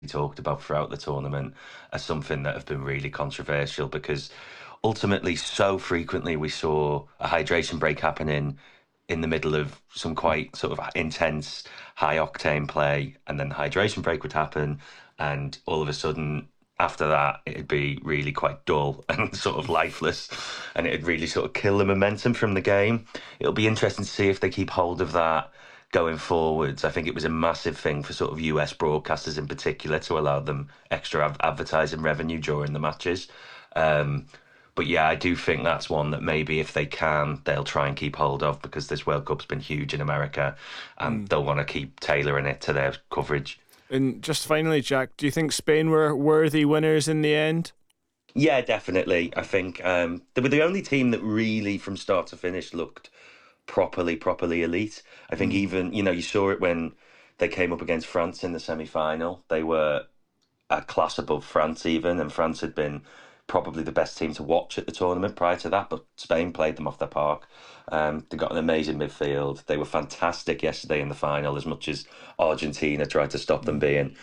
talked about throughout the tournament as something that have been really controversial, because ultimately so frequently we saw a hydration break happening in the middle of some quite sort of intense high octane play, and then the hydration break would happen, and all of a sudden after that it'd be really quite dull and sort of lifeless, and it'd really sort of kill the momentum from the game. It'll be interesting to see if they keep hold of that going forwards. I think it was a massive thing for sort of US broadcasters in particular to allow them extra advertising revenue during the matches. Um, but yeah, I do think that's one that maybe if they can, they'll try and keep hold of, because this World Cup's been huge in America and they'll want to keep tailoring it to their coverage. And just finally, Jack, do you think Spain were worthy winners in the end? Yeah, definitely. I think they were the only team that really, from start to finish, looked properly elite. I think even, you saw it when they came up against France in the semi-final. They were a class above France even, and France had been probably the best team to watch at the tournament prior to that, but Spain played them off their park. They got an amazing midfield. They were fantastic yesterday in the final, as much as Argentina tried to stop them being.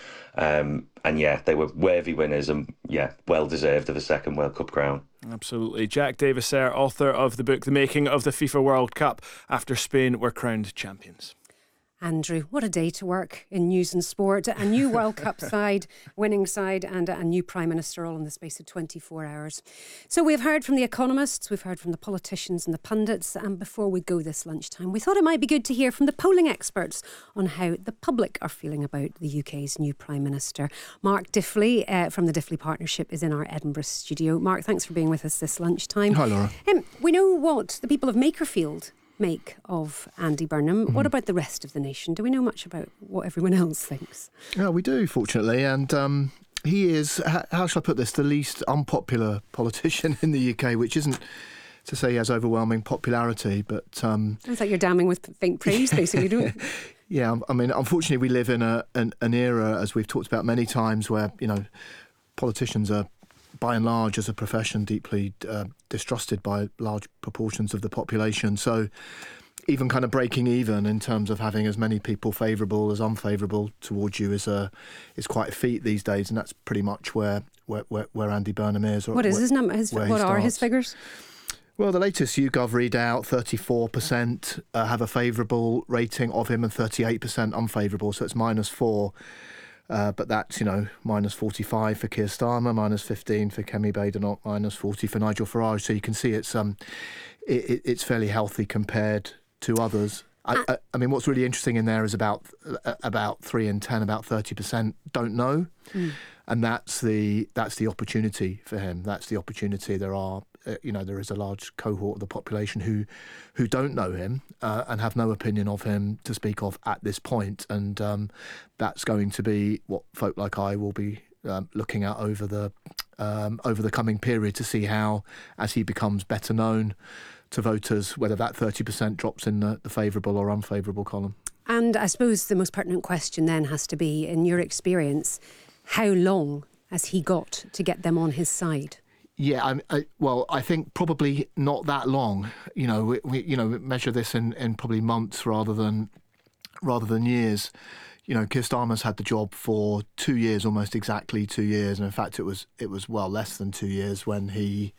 And yeah, they were worthy winners, and yeah, well deserved of a second World Cup crown. Absolutely. Jack Davis-Serre, author of the book The Making of the FIFA World Cup After Spain Were Crowned Champions. Andrew, what a day to work in news and sport. A new World Cup side, winning side, and a new Prime Minister all in the space of 24 hours. So we've heard from the economists, we've heard from the politicians and the pundits, and before we go this lunchtime, we thought it might be good to hear from the polling experts on how the public are feeling about the UK's new Prime Minister. Mark Diffley from the Diffley Partnership is in our Edinburgh studio. Mark, thanks for being with us this lunchtime. Hi, Laura. We know what the people of Makerfield make of Andy Burnham. What about the rest of the nation? Do we know much about what everyone else thinks? Yeah, we do, fortunately, and he is, how shall I put this, the least unpopular politician in the UK, which isn't to say he has overwhelming popularity, but... Sounds like you're damning with faint praise, basically, don't you? Yeah, I mean, unfortunately, we live in an era, as we've talked about many times, where, politicians are, by and large, as a profession, deeply distrusted by large proportions of the population. So even kind of breaking even in terms of having as many people favourable as unfavourable towards you is quite a feat these days, and that's pretty much where Andy Burnham is. What is his number? What are his figures? Well, the latest YouGov readout, 34% have a favourable rating of him and 38% unfavourable, so it's -4. But that's, minus 45 for Keir Starmer, minus 15 for Kemi Badenoch, minus 40 for Nigel Farage. So you can see it's fairly healthy compared to others. I mean, what's really interesting in there is about 3 in 10, about 30% don't know, and that's the opportunity for him. That's the opportunity. There is a large cohort of the population who don't know him and have no opinion of him to speak of at this point, and that's going to be what folk like I will be looking at over the coming period to see how, as he becomes better known to voters, whether that 30% drops in the favourable or unfavourable column. And I suppose the most pertinent question then has to be, in your experience, how long has he got to get them on his side? Yeah, I think probably not that long. We measure this in probably months rather than years. Keir Starmer's had the job for 2 years, almost exactly 2 years, and in fact it was well less than 2 years when he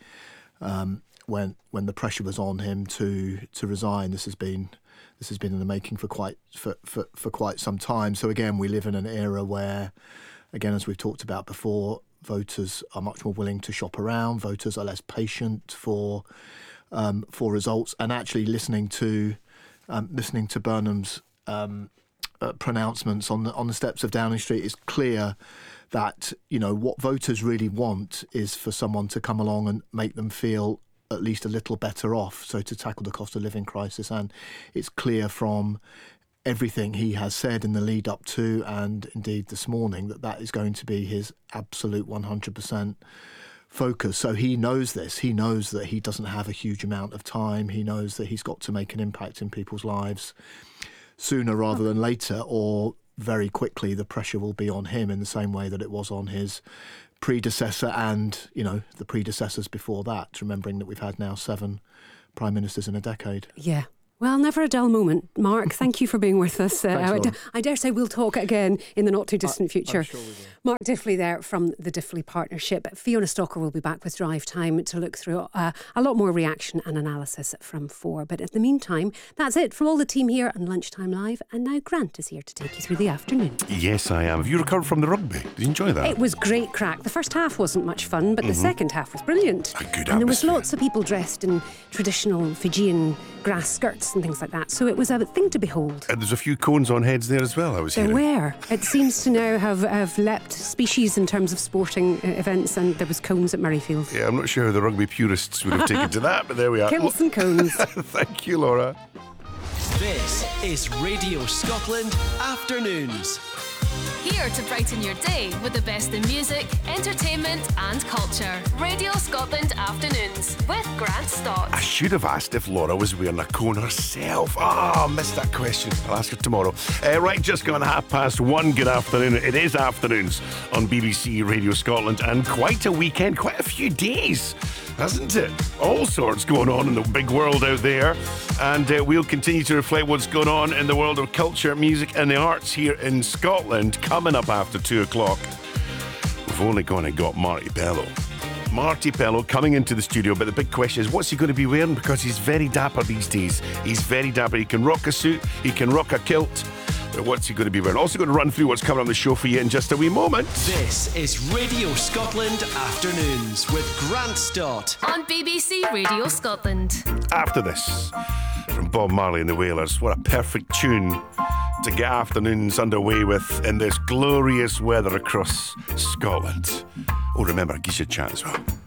when the pressure was on him to resign. This has been in the making for quite some time. So again, we live in an era where, again, as we've talked about before, voters are much more willing to shop around. Voters are less patient for results, and actually listening to Burnham's pronouncements on the steps of Downing Street is clear that what voters really want is for someone to come along and make them feel at least a little better off, so to tackle the cost of living crisis. And it's clear from everything he has said in the lead up to, and indeed this morning, that is going to be his absolute 100% focus. So he knows this. He knows that he doesn't have a huge amount of time. He knows that he's got to make an impact in people's lives sooner rather than later, or very quickly the pressure will be on him in the same way that it was on his predecessor and, the predecessors before that, remembering that we've had now 7 prime ministers in a decade. Yeah. Well, never a dull moment. Mark, thank you for being with us. I dare say we'll talk again in the not too distant future. I'm sure we will. Mark Diffley there from the Diffley Partnership. Fiona Stalker will be back with Drive Time to look through a lot more reaction and analysis from 4. But in the meantime, that's it from all the team here on Lunchtime Live. And now Grant is here to take you through the afternoon. Yes, I am. Have you recovered from the rugby? Did you enjoy that? It was great crack. The first half wasn't much fun, but the second half was brilliant. A good and there was atmosphere. lots of people dressed in traditional Fijian grass skirts and things like that. So it was a thing to behold. And there's a few cones on heads there as well, I was There hearing. were. It seems to now have leapt species in terms of sporting events, and there was cones at Murrayfield. Yeah, I'm not sure how the rugby purists would have taken to that, but there we are. Kilts and cones. Thank you, Laura. This is Radio Scotland Afternoons. Here to brighten your day with the best in music, entertainment and culture. Radio Scotland Afternoons with Grant Stott. I should have asked if Laura was wearing a cone herself. I missed that question. I'll ask her tomorrow. Right, just gone 1:30. Good afternoon. It is Afternoons on BBC Radio Scotland, and quite a weekend, quite a few days, hasn't it? All sorts going on in the big world out there, and we'll continue to reflect what's going on in the world of culture, music and the arts here in Scotland coming up after 2 o'clock. We've only gone and got Marty Pellow. Marty Pellow coming into the studio, but the big question is, what's he going to be wearing? Because he's very dapper these days. He's very dapper. He can rock a suit, he can rock a kilt, but what's he going to be wearing? Also going to run through what's coming on the show for you in just a wee moment. This is Radio Scotland Afternoons with Grant Stott. On BBC Radio Scotland. After this, from Bob Marley and the Wailers, what a perfect tune to get afternoons underway with in this glorious weather across Scotland. Oh, remember, gives you a chat as well.